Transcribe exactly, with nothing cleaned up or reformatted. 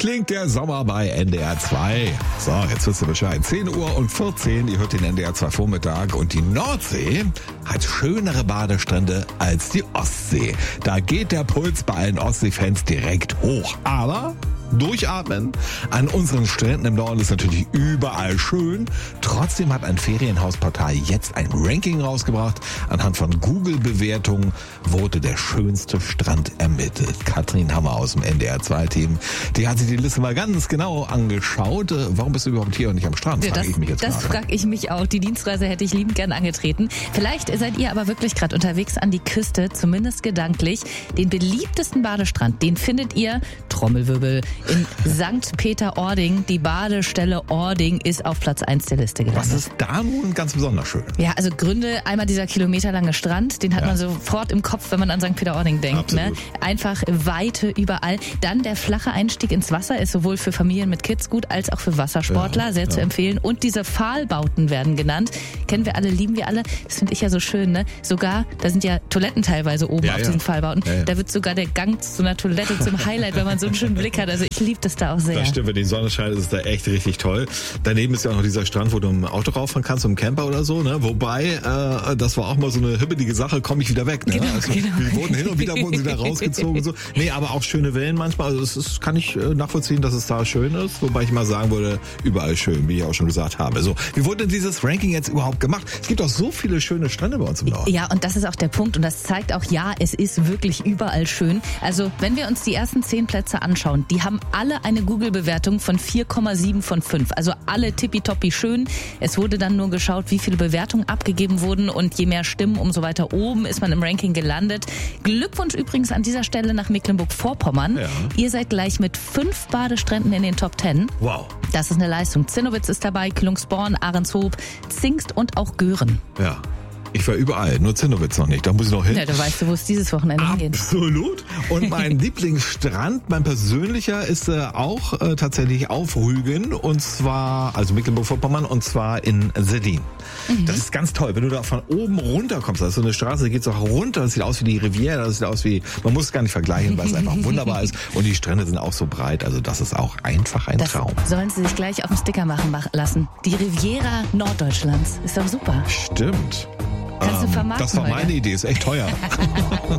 klingt der Sommer bei N D R zwei. So, jetzt wisst ihr Bescheid. zehn Uhr und vierzehn, ihr hört den N D R zwei Vormittag und die Nordsee hat schönere Badestrände als die Ostsee. Da geht der Puls bei allen Ostsee-Fans direkt hoch. Aber durchatmen. An unseren Stränden im Norden ist natürlich überall schön. Trotzdem hat ein Ferienhausportal jetzt ein Ranking rausgebracht. Anhand von Google-Bewertungen wurde der schönste Strand ermittelt. Katrin Hammer aus dem N D R zwei Team, die hat sich die Liste mal ganz genau angeschaut. Warum bist du überhaupt hier und nicht am Strand? Ja, frage das ich mich jetzt das frage ich mich auch. Die Dienstreise hätte ich liebend gern angetreten. Vielleicht seid ihr aber wirklich gerade unterwegs an die Küste, zumindest gedanklich. Den beliebtesten Badestrand, den findet ihr, Trommelwirbel, in Sankt Peter-Ording. Die Badestelle Ording ist auf Platz eins der Liste gelandet. Was ist da nun ganz besonders schön? Ja, also Gründe, einmal dieser kilometerlange Strand, den hat Ja. man sofort im Kopf, wenn man an Sankt Peter-Ording denkt. Ne? Einfach Weite überall. Dann der flache Einstieg ins Wasser ist sowohl für Familien mit Kids gut, als auch für Wassersportler Ja, sehr ja. zu empfehlen. Und diese Pfahlbauten werden genannt. Kennen wir alle, lieben wir alle. Das finde ich ja so schön. Ne? Sogar, da sind ja Toiletten teilweise oben Ja, auf ja. diesen Pfahlbauten. Ja, ja. Da wird sogar der Gang zu einer Toilette zum Highlight, wenn man so einen schönen Blick hat. Also ich liebe das da auch sehr. Das stimmt, wenn die Sonne scheint, ist es da echt richtig toll. Daneben ist ja auch noch dieser Strand, wo du im Auto rauffahren kannst, im Camper oder so, ne? Wobei, äh, das war auch mal so eine hibbelige Sache, komme ich wieder weg, ne? Genau, also, genau. Wir wurden hin und wieder wurden sie da rausgezogen und so. Nee, aber auch schöne Wellen manchmal, also das ist, kann ich äh, nachvollziehen, dass es da schön ist, wobei ich mal sagen würde, überall schön, wie ich auch schon gesagt habe. So, wie wurde denn dieses Ranking jetzt überhaupt gemacht? Es gibt auch so viele schöne Strände bei uns im Norden. Ja, und das ist auch der Punkt und das zeigt auch, ja, es ist wirklich überall schön. Also wenn wir uns die ersten zehn Plätze anschauen, die haben alle eine Google-Bewertung von vier Komma sieben von fünf. Also alle tippitoppi schön. Es wurde dann nur geschaut, wie viele Bewertungen abgegeben wurden und je mehr Stimmen, umso weiter oben ist man im Ranking gelandet. Glückwunsch übrigens an dieser Stelle nach Mecklenburg-Vorpommern. Ja. Ihr seid gleich mit fünf Badestränden in den Top Ten. Wow. Das ist eine Leistung. Zinnowitz ist dabei, Kühlungsborn, Ahrenshoop, Zingst und auch Göhren. Ja. Ich war überall, nur Zinnowitz noch nicht. Da muss ich noch hin. Ja, da weißt du, wo es dieses Wochenende hingeht. Absolut. Und mein Lieblingsstrand, mein persönlicher, ist äh, auch äh, tatsächlich auf Rügen. Und zwar, also Mecklenburg-Vorpommern, und zwar in Sellin. Mhm. Das ist ganz toll, wenn du da von oben runter kommst. Das ist so eine Straße, da geht's auch runter. Das sieht aus wie die Riviera. Das sieht aus wie, man muss es gar nicht vergleichen, weil es einfach wunderbar ist. Und die Strände sind auch so breit. Also das ist auch einfach ein Das Traum. sollen sie sich gleich auf den Sticker machen mach- lassen. Die Riviera Norddeutschlands. Ist doch super. Stimmt. Kannst du vermarkten Das war heute. meine Idee. Ist echt teuer.